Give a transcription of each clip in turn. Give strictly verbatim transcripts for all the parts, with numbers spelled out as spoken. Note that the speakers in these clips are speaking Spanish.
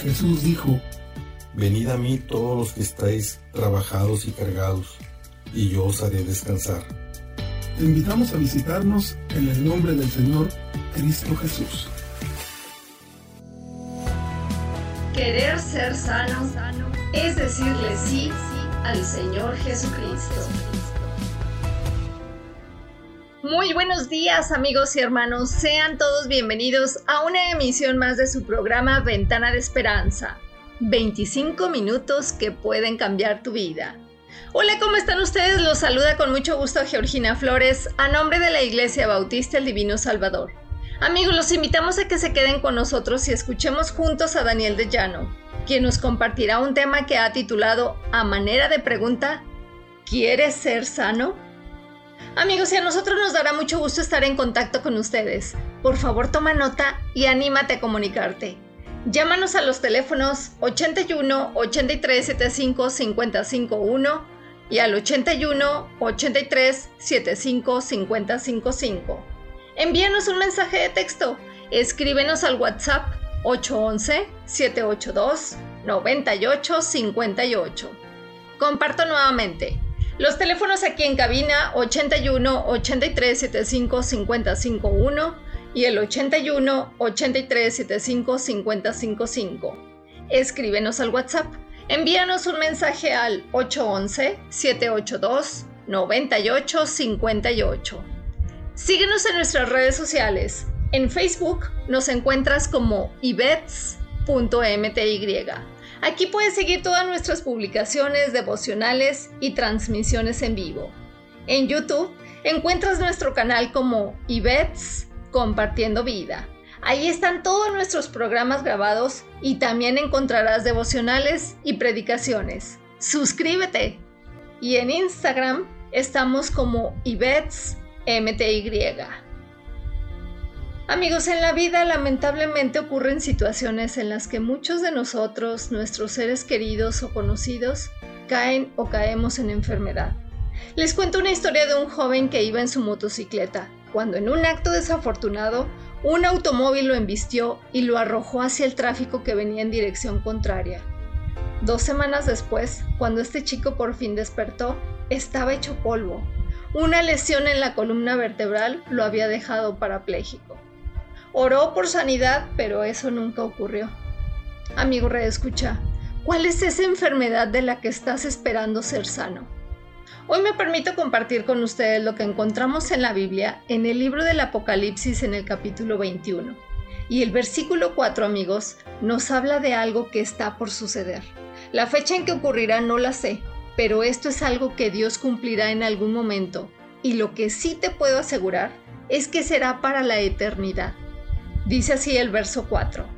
Jesús dijo: Venid a mí todos los que estáis trabajados y cargados, y yo os haré descansar. Te invitamos a visitarnos en el nombre del Señor Cristo Jesús. Querer ser sano es decirle sí al Señor Jesucristo. Muy buenos días, amigos y hermanos, sean todos bienvenidos a una emisión más de su programa Ventana de Esperanza. veinticinco minutos que pueden cambiar tu vida. Hola, ¿cómo están ustedes? Los saluda con mucho gusto Georgina Flores, a nombre de la Iglesia Bautista El Divino Salvador. Amigos, los invitamos a que se queden con nosotros y escuchemos juntos a Daniel de Llano, quien nos compartirá un tema que ha titulado, a manera de pregunta, ¿quieres ser sano? Amigos, y a nosotros nos dará mucho gusto estar en contacto con ustedes. Por favor, toma nota y anímate a comunicarte. Llámanos a los teléfonos ochenta y uno, ochenta y tres, setenta y cinco, cincuenta y cinco uno y al ochenta y uno, ochenta y tres, setenta y cinco, cincuenta y cinco cinco. Envíanos un mensaje de texto. Escríbenos al WhatsApp ocho once, siete ocho dos, noventa y ocho cincuenta y ocho. Comparto nuevamente. Los teléfonos aquí en cabina ochenta y uno, ochenta y tres, setenta y cinco, cincuenta y cinco uno y el ochenta y uno, ochenta y tres, setenta y cinco, cincuenta y cinco cinco. Escríbenos al WhatsApp. Envíanos un mensaje al ocho once, siete ocho dos, noventa y ocho cincuenta y ocho. Síguenos en nuestras redes sociales. En Facebook nos encuentras como ibets punto m t y. Aquí puedes seguir todas nuestras publicaciones, devocionales y transmisiones en vivo. En YouTube encuentras nuestro canal como Ibets Compartiendo Vida. Ahí están todos nuestros programas grabados y también encontrarás devocionales y predicaciones. ¡Suscríbete! Y en Instagram estamos como Ibets M T Y. Amigos, en la vida lamentablemente ocurren situaciones en las que muchos de nosotros, nuestros seres queridos o conocidos, caen o caemos en enfermedad. Les cuento una historia de un joven que iba en su motocicleta, cuando en un acto desafortunado, un automóvil lo embistió y lo arrojó hacia el tráfico que venía en dirección contraria. Dos semanas después, cuando este chico por fin despertó, estaba hecho polvo. Una lesión en la columna vertebral lo había dejado parapléjico. Oró por sanidad, pero eso nunca ocurrió. Amigo redescucha, ¿cuál es esa enfermedad de la que estás esperando ser sano? Hoy me permito compartir con ustedes lo que encontramos en la Biblia, en el libro del Apocalipsis en el capítulo veintiuno. Y el versículo cuatro, amigos, nos habla de algo que está por suceder. La fecha en que ocurrirá no la sé, pero esto es algo que Dios cumplirá en algún momento. Y lo que sí te puedo asegurar es que será para la eternidad. Dice así el verso cuatro.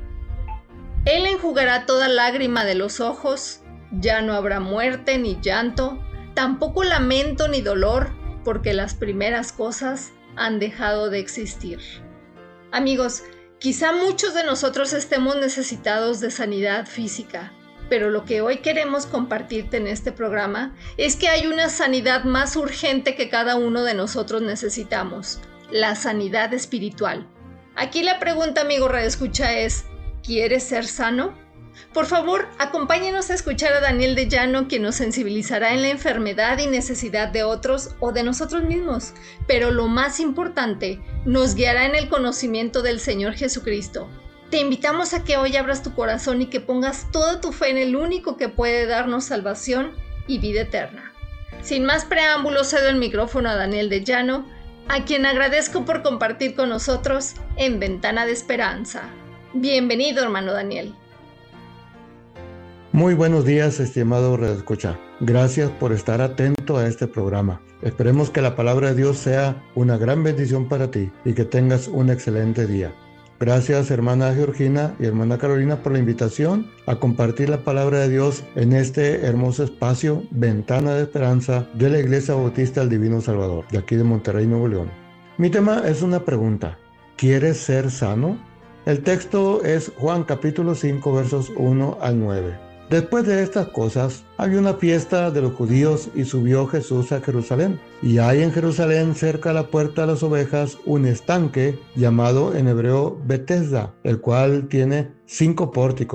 Él enjugará toda lágrima de los ojos, ya no habrá muerte ni llanto, tampoco lamento ni dolor, porque las primeras cosas han dejado de existir. Amigos, quizá muchos de nosotros estemos necesitados de sanidad física, pero lo que hoy queremos compartirte en este programa es que hay una sanidad más urgente que cada uno de nosotros necesitamos, la sanidad espiritual. Aquí la pregunta, amigo redescucha, es, ¿quieres ser sano? Por favor, acompáñenos a escuchar a Daniel de Llano, quien nos sensibilizará en la enfermedad y necesidad de otros o de nosotros mismos, pero lo más importante, nos guiará en el conocimiento del Señor Jesucristo. Te invitamos a que hoy abras tu corazón y que pongas toda tu fe en el único que puede darnos salvación y vida eterna. Sin más preámbulos, cedo el micrófono a Daniel de Llano, a quien agradezco por compartir con nosotros en Ventana de Esperanza. Bienvenido, hermano Daniel. Muy buenos días, estimado redescucha. Gracias por estar atento a este programa. Esperemos que la palabra de Dios sea una gran bendición para ti y que tengas un excelente día. Gracias, hermana Georgina y hermana Carolina, por la invitación a compartir la palabra de Dios en este hermoso espacio, Ventana de Esperanza, de la Iglesia Bautista El Divino Salvador, de aquí de Monterrey, Nuevo León. Mi tema es una pregunta. ¿Quieres ser sano? El texto es Juan capítulo cinco, versos uno al nueve. Después de estas cosas, había una fiesta de los judíos y subió Jesús a Jerusalén. Y hay en Jerusalén, cerca de la puerta de las ovejas, un estanque llamado en hebreo Betesda, el cual tiene cinco pórticos.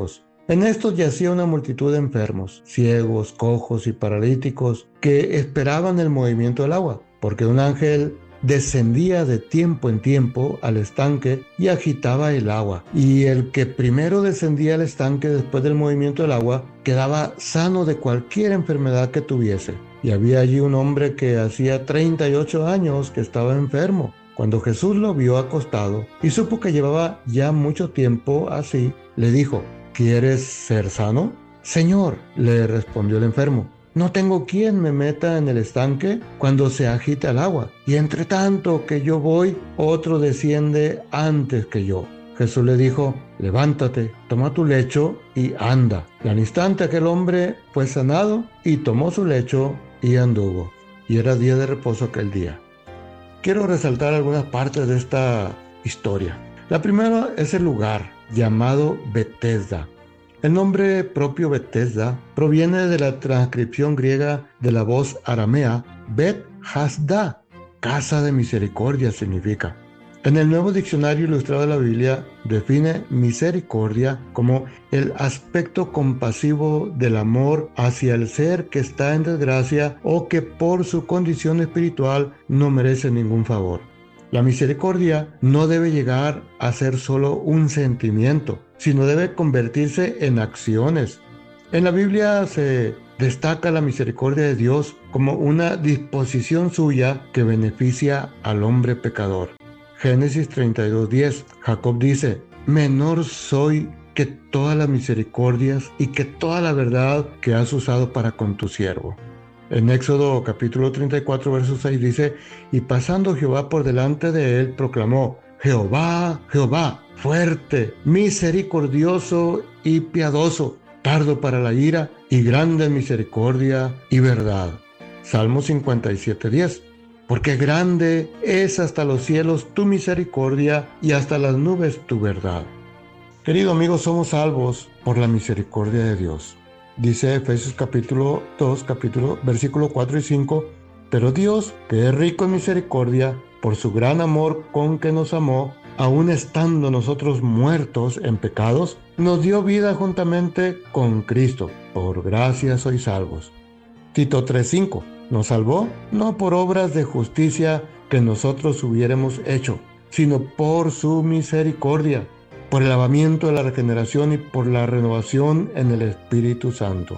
En estos yacía una multitud de enfermos, ciegos, cojos y paralíticos que esperaban el movimiento del agua, porque un ángel descendía de tiempo en tiempo al estanque y agitaba el agua. Y el que primero descendía al estanque después del movimiento del agua quedaba sano de cualquier enfermedad que tuviese. Y había allí un hombre que hacía treinta y ocho años que estaba enfermo. Cuando Jesús lo vio acostado y supo que llevaba ya mucho tiempo así, le dijo: ¿Quieres ser sano? Señor, le respondió el enfermo, no tengo quien me meta en el estanque cuando se agita el agua, y entre tanto que yo voy, otro desciende antes que yo. Jesús le dijo: levántate, toma tu lecho y anda. Y al instante aquel hombre fue sanado y tomó su lecho y anduvo. Y era día de reposo aquel día. Quiero resaltar algunas partes de esta historia. La primera es el lugar, llamado Betesda. El nombre propio Betesda proviene de la transcripción griega de la voz aramea Bet Hasda, casa de misericordia significa. En el Nuevo Diccionario Ilustrado de la Biblia define misericordia como el aspecto compasivo del amor hacia el ser que está en desgracia o que por su condición espiritual no merece ningún favor. La misericordia no debe llegar a ser solo un sentimiento, sino debe convertirse en acciones. En la Biblia se destaca la misericordia de Dios como una disposición suya que beneficia al hombre pecador. Génesis treinta y dos diez, Jacob dice: menor soy que todas las misericordias y que toda la verdad que has usado para con tu siervo. En Éxodo capítulo treinta y cuatro verso seis dice: y pasando Jehová por delante de él, proclamó: Jehová, Jehová, fuerte, misericordioso y piadoso, tardo para la ira y grande en misericordia y verdad. Salmo cincuenta y siete diez. Porque grande es hasta los cielos tu misericordia y hasta las nubes tu verdad. Querido amigo, somos salvos por la misericordia de Dios. Dice Efesios capítulo dos, capítulo, versículo cuatro y cinco, pero Dios, que es rico en misericordia, por su gran amor con que nos amó, aun estando nosotros muertos en pecados, nos dio vida juntamente con Cristo. Por gracia sois salvos. Tito tres cinco, nos salvó no por obras de justicia que nosotros hubiéramos hecho, sino por su misericordia, por el lavamiento de la regeneración y por la renovación en el Espíritu Santo.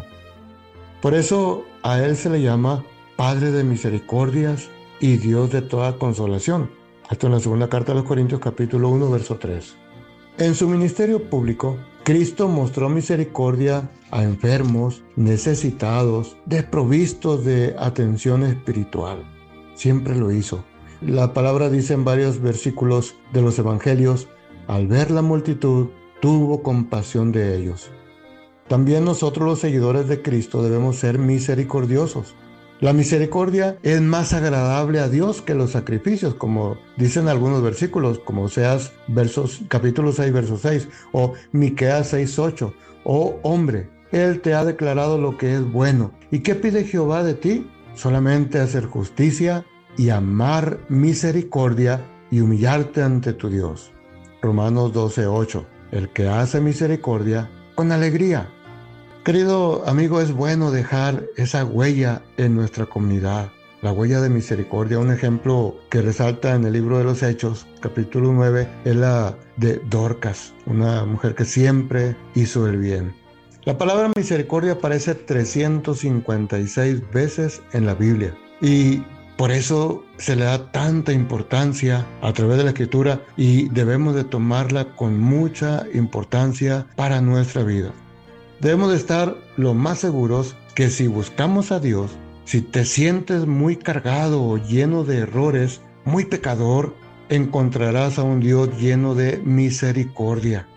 Por eso a Él se le llama Padre de misericordias y Dios de toda consolación. Esto en la segunda carta a los Corintios capítulo uno verso tres. En su ministerio público, Cristo mostró misericordia a enfermos, necesitados, desprovistos de atención espiritual. Siempre lo hizo. La palabra dice en varios versículos de los evangelios: al ver la multitud, tuvo compasión de ellos. También nosotros los seguidores de Cristo debemos ser misericordiosos. La misericordia es más agradable a Dios que los sacrificios, como dicen algunos versículos, como Oseas versos, capítulo seis, verso seis, o Miqueas seis, ocho. Oh hombre, Él te ha declarado lo que es bueno. ¿Y qué pide Jehová de ti? Solamente hacer justicia y amar misericordia y humillarte ante tu Dios. Romanos doce, ocho. El que hace misericordia con alegría. Querido amigo, es bueno dejar esa huella en nuestra comunidad, la huella de misericordia. Un ejemplo que resalta en el libro de los Hechos, capítulo nueve, es la de Dorcas, una mujer que siempre hizo el bien. La palabra misericordia aparece trescientas cincuenta y seis veces en la Biblia y por eso se le da tanta importancia a través de la Escritura y debemos de tomarla con mucha importancia para nuestra vida. Debemos de estar lo más seguros que si buscamos a Dios, si te sientes muy cargado o lleno de errores, muy pecador, encontrarás a un Dios lleno de misericordia.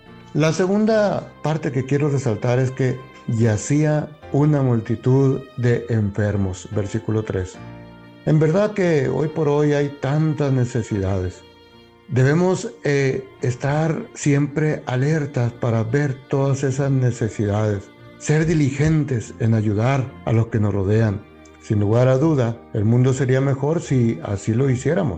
La segunda parte que quiero resaltar es que yacía una multitud de enfermos, versículo tres. En verdad que hoy por hoy hay tantas necesidades. Debemos eh, estar siempre alertas para ver todas esas necesidades, ser diligentes en ayudar a los que nos rodean. Sin lugar a duda, el mundo sería mejor si así lo hiciéramos.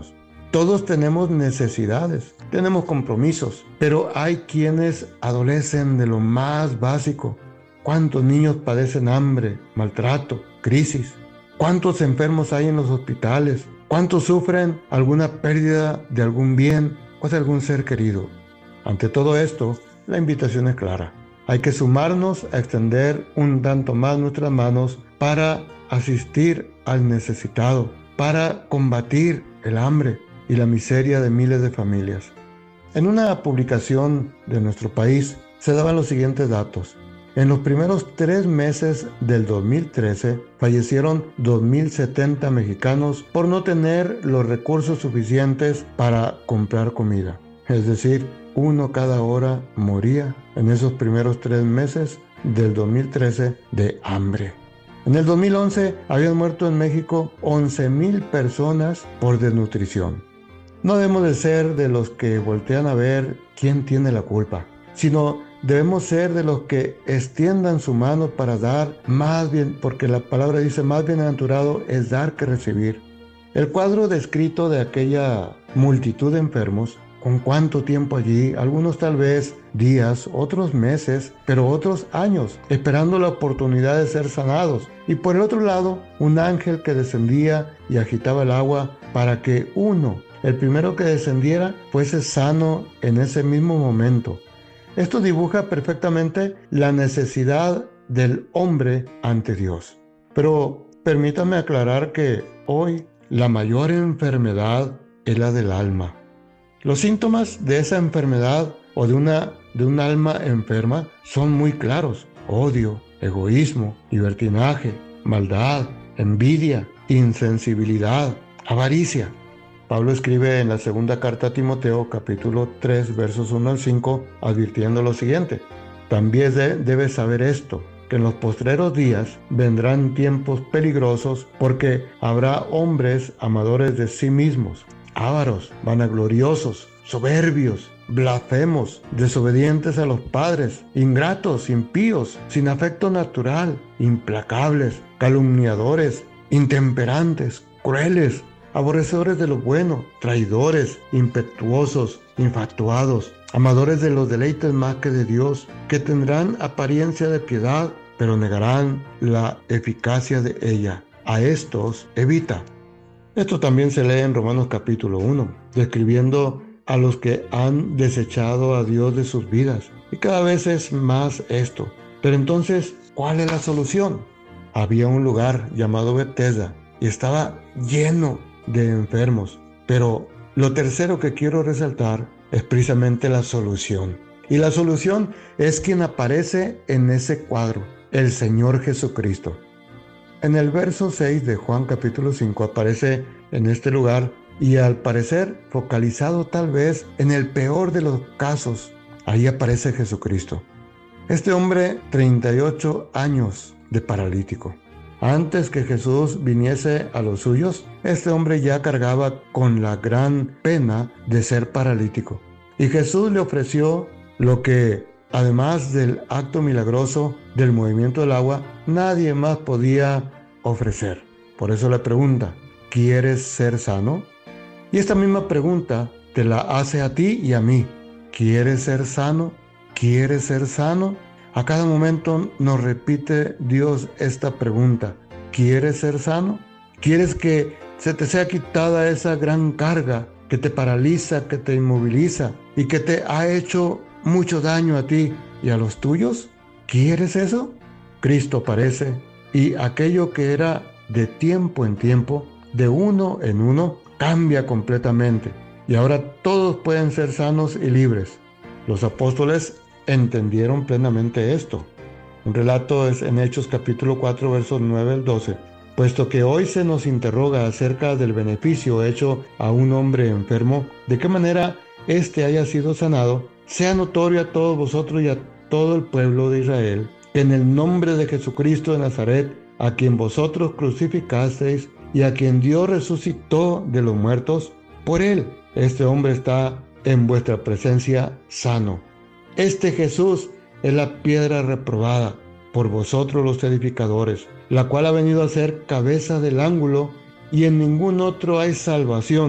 Todos tenemos necesidades, tenemos compromisos, pero hay quienes adolecen de lo más básico. ¿Cuántos niños padecen hambre, maltrato, crisis? ¿Cuántos enfermos hay en los hospitales? ¿Cuántos sufren alguna pérdida de algún bien o de algún ser querido? Ante todo esto, la invitación es clara. Hay que sumarnos a extender un tanto más nuestras manos para asistir al necesitado, para combatir el hambre y la miseria de miles de familias. En una publicación de nuestro país se daban los siguientes datos. En los primeros tres meses del dos mil trece fallecieron dos mil setenta mexicanos por no tener los recursos suficientes para comprar comida. Es decir, uno cada hora moría en esos primeros tres meses del dos mil trece de hambre. En el dos mil once habían muerto en México once mil personas por desnutrición. No debemos de ser de los que voltean a ver quién tiene la culpa, sino debemos ser de los que extiendan su mano para dar más bien, porque la palabra dice más bienaventurado es dar que recibir. El cuadro descrito de aquella multitud de enfermos, con cuánto tiempo allí, algunos tal vez días, otros meses, pero otros años, esperando la oportunidad de ser sanados. Y por el otro lado, un ángel que descendía y agitaba el agua para que uno, el primero que descendiera, fuese sano en ese mismo momento. Esto dibuja perfectamente la necesidad del hombre ante Dios. Pero permítame aclarar que hoy la mayor enfermedad es la del alma. Los síntomas de esa enfermedad o de una de un alma enferma son muy claros: odio, egoísmo, libertinaje, maldad, envidia, insensibilidad, avaricia. Pablo escribe en la segunda carta a Timoteo, capítulo tres, versos uno al cinco, advirtiendo lo siguiente: también debes saber esto, que en los postreros días vendrán tiempos peligrosos, porque habrá hombres amadores de sí mismos, ávaros, vanagloriosos, soberbios, blasfemos, desobedientes a los padres, ingratos, impíos, sin afecto natural, implacables, calumniadores, intemperantes, crueles, aborrecedores de lo bueno, traidores, impetuosos, infatuados, amadores de los deleites más que de Dios, que tendrán apariencia de piedad, pero negarán la eficacia de ella. A estos evita. Esto también se lee en Romanos capítulo uno, describiendo a los que han desechado a Dios de sus vidas. Y cada vez es más esto. Pero entonces, ¿cuál es la solución? Había un lugar llamado Betesda y estaba lleno de enfermos. Pero lo tercero que quiero resaltar es precisamente la solución. Y la solución es quien aparece en ese cuadro, el Señor Jesucristo. En el verso seis de Juan capítulo cinco aparece en este lugar, y al parecer focalizado tal vez en el peor de los casos, ahí aparece Jesucristo. Este hombre, treinta y ocho años de paralítico. Antes que Jesús viniese a los suyos, este hombre ya cargaba con la gran pena de ser paralítico. Y Jesús le ofreció lo que, además del acto milagroso del movimiento del agua, nadie más podía ofrecer. Por eso le pregunta: ¿quieres ser sano? Y esta misma pregunta te la hace a ti y a mí. ¿Quieres ser sano? ¿Quieres ser sano? A cada momento nos repite Dios esta pregunta: ¿quieres ser sano? ¿Quieres que se te sea quitada esa gran carga que te paraliza, que te inmoviliza y que te ha hecho mucho daño a ti y a los tuyos? ¿Quieres eso? Cristo aparece, y aquello que era de tiempo en tiempo, de uno en uno, cambia completamente. Y ahora todos pueden ser sanos y libres. Los apóstoles entendieron plenamente esto. Un relato es en Hechos capítulo cuatro, versos nueve al doce. Puesto que hoy se nos interroga acerca del beneficio hecho a un hombre enfermo, de qué manera éste haya sido sanado, sea notorio a todos vosotros y a todo el pueblo de Israel, que en el nombre de Jesucristo de Nazaret, a quien vosotros crucificasteis y a quien Dios resucitó de los muertos, por él este hombre está en vuestra presencia sano. Este Jesús es la piedra reprobada por vosotros los edificadores, la cual ha venido a ser cabeza del ángulo, y en ningún otro hay salvación,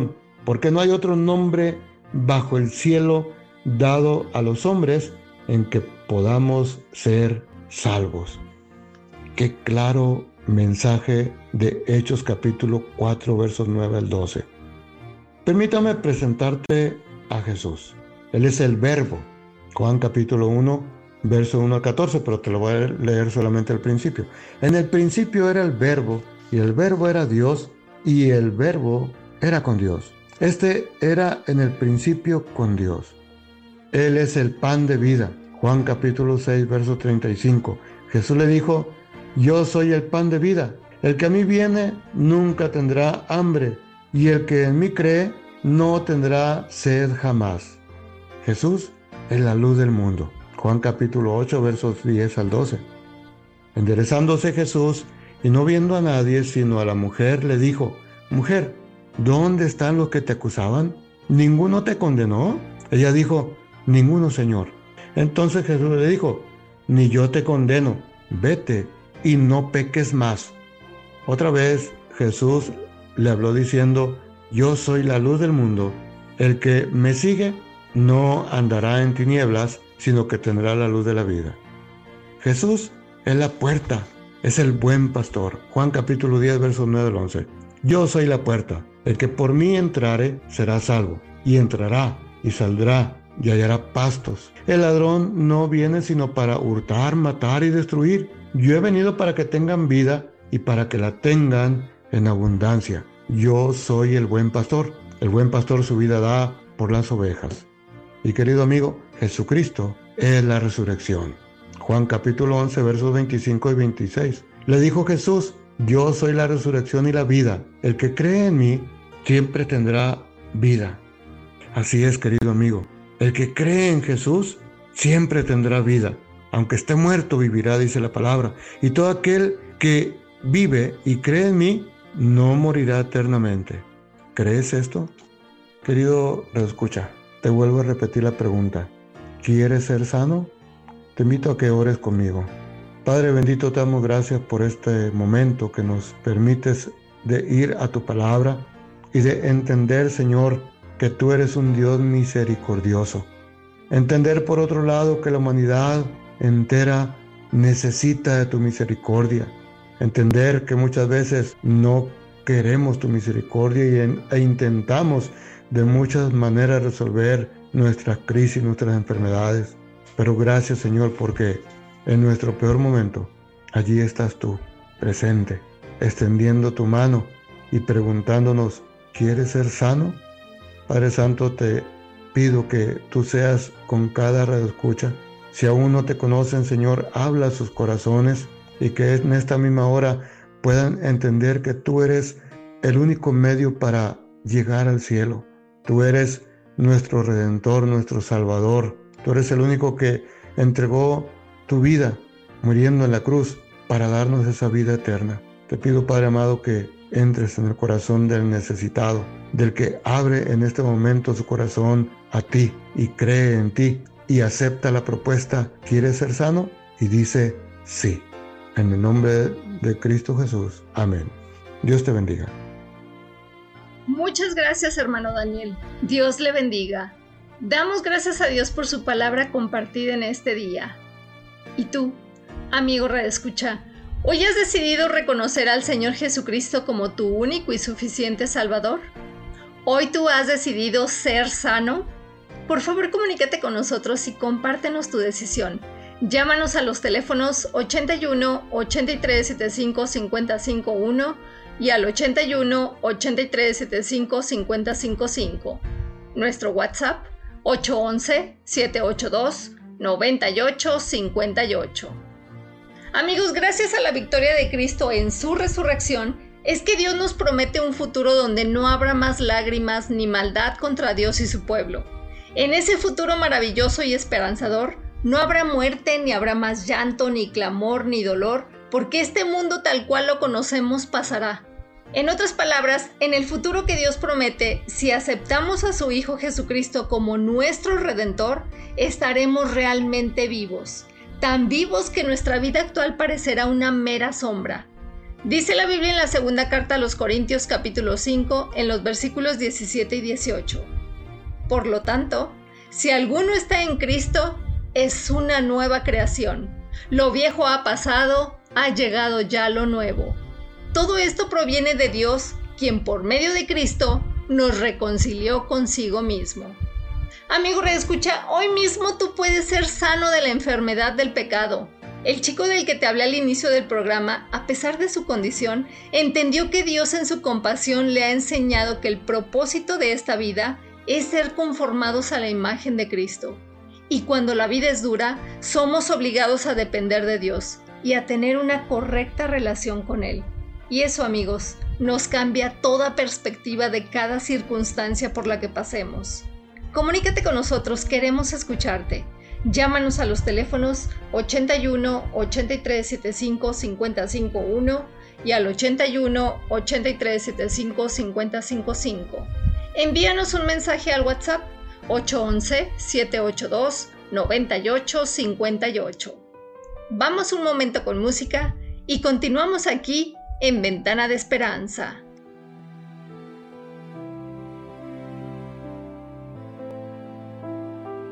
porque no hay otro nombre bajo el cielo dado a los hombres en que podamos ser salvos. Qué claro mensaje de Hechos capítulo cuatro, versos nueve al doce. Permítame presentarte a Jesús. Él es el Verbo. Juan capítulo uno, verso uno al catorce, pero te lo voy a leer solamente al principio. En el principio era el Verbo, y el Verbo era Dios, y el Verbo era con Dios. Este era en el principio con Dios. Él es el pan de vida. Juan capítulo seis, verso treinta y cinco. Jesús le dijo: yo soy el pan de vida. El que a mí viene nunca tendrá hambre, y el que en mí cree no tendrá sed jamás. Jesús es la luz del mundo. Juan capítulo ocho, versos diez al doce. Enderezándose Jesús y no viendo a nadie sino a la mujer, le dijo: mujer, ¿dónde están los que te acusaban? ¿Ninguno te condenó? Ella dijo: ninguno, Señor. Entonces Jesús le dijo: ni yo te condeno, vete y no peques más. Otra vez Jesús le habló diciendo: yo soy la luz del mundo. El que me sigue no andará en tinieblas, sino que tendrá la luz de la vida. Jesús es la puerta, es el buen pastor. Juan capítulo diez, versos nueve al once. Yo soy la puerta. El que por mí entrare será salvo, y entrará y saldrá y hallará pastos. El ladrón no viene sino para hurtar, matar y destruir. Yo he venido para que tengan vida y para que la tengan en abundancia. Yo soy el buen pastor. El buen pastor su vida da por las ovejas. Y querido amigo, Jesucristo es la resurrección. Juan capítulo once, versos veinticinco y veintiséis. Le dijo Jesús: yo soy la resurrección y la vida. El que cree en mí siempre tendrá vida. Así es, querido amigo. El que cree en Jesús siempre tendrá vida. Aunque esté muerto, vivirá, dice la palabra. Y todo aquel que vive y cree en mí no morirá eternamente. ¿Crees esto? Querido escucha, te vuelvo a repetir la pregunta. ¿Quieres ser sano? Te invito a que ores conmigo. Padre bendito, te damos gracias por este momento que nos permites de ir a tu palabra y de entender, Señor, que tú eres un Dios misericordioso. Entender, por otro lado, que la humanidad entera necesita de tu misericordia. Entender que muchas veces no queremos tu misericordia y en, e intentamos de muchas maneras resolver nuestras crisis, nuestras enfermedades. Pero gracias, Señor, porque en nuestro peor momento, allí estás tú, presente, extendiendo tu mano y preguntándonos: ¿quieres ser sano? Padre Santo, te pido que tú seas con cada radioescucha. Si aún no te conocen, Señor, habla a sus corazones y que en esta misma hora puedan entender que tú eres el único medio para llegar al cielo. Tú eres nuestro Redentor, nuestro Salvador. Tú eres el único que entregó tu vida muriendo en la cruz para darnos esa vida eterna. Te pido, Padre amado, que entres en el corazón del necesitado, del que abre en este momento su corazón a ti y cree en ti y acepta la propuesta: ¿quieres ser sano? Y dice sí. En el nombre de Cristo Jesús. Amén. Dios te bendiga. Muchas gracias, hermano Daniel. Dios le bendiga. Damos gracias a Dios por su palabra compartida en este día. ¿Y tú, amigo radioescucha, hoy has decidido reconocer al Señor Jesucristo como tu único y suficiente Salvador? ¿Hoy tú has decidido ser sano? Por favor, comunícate con nosotros y compártenos tu decisión. Llámanos a los teléfonos ochenta y uno, ochenta y tres, setenta y cinco, cincuenta y cinco uno y al ochenta y uno, ochenta y tres, setenta y cinco, cincuenta y cinco cinco. Nuestro WhatsApp ocho once, siete ocho dos, noventa y ocho cincuenta y ocho. Amigos, gracias a la victoria de Cristo en su resurrección, es que Dios nos promete un futuro donde no habrá más lágrimas ni maldad contra Dios y su pueblo. En ese futuro maravilloso y esperanzador, no habrá muerte, ni habrá más llanto, ni clamor, ni dolor, porque este mundo tal cual lo conocemos pasará. En otras palabras, en el futuro que Dios promete, si aceptamos a su Hijo Jesucristo como nuestro Redentor, estaremos realmente vivos, tan vivos que nuestra vida actual parecerá una mera sombra. Dice la Biblia en la segunda carta a los Corintios capítulo cinco en los versículos diecisiete y dieciocho. Por lo tanto, si alguno está en Cristo, es una nueva creación. Lo viejo ha pasado, ha llegado ya lo nuevo. Todo esto proviene de Dios, quien por medio de Cristo nos reconcilió consigo mismo. Amigo reescucha, hoy mismo tú puedes ser sano de la enfermedad del pecado. El chico del que te hablé al inicio del programa, a pesar de su condición, entendió que Dios en su compasión le ha enseñado que el propósito de esta vida es ser conformados a la imagen de Cristo. Y cuando la vida es dura, somos obligados a depender de Dios y a tener una correcta relación con Él. Y eso, amigos, nos cambia toda perspectiva de cada circunstancia por la que pasemos. Comunícate con nosotros, queremos escucharte. Llámanos a los teléfonos ochenta y uno, ochenta y tres, setenta y cinco, cincuenta y cinco uno y al ochenta y uno, ochenta y tres, setenta y cinco, cincuenta y cinco cinco. Envíanos un mensaje al WhatsApp ocho once, siete ocho dos, nueve ocho cinco ocho. Vamos un momento con música y continuamos aquí en Ventana de Esperanza.